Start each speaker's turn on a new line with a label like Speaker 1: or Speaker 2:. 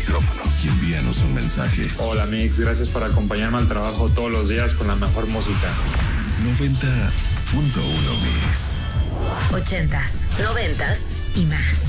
Speaker 1: micrófono y envíanos un mensaje.
Speaker 2: Hola Mix, gracias por acompañarme al trabajo todos los días con la mejor música.
Speaker 1: 90.1 Mix.
Speaker 3: 80s, 90s y más.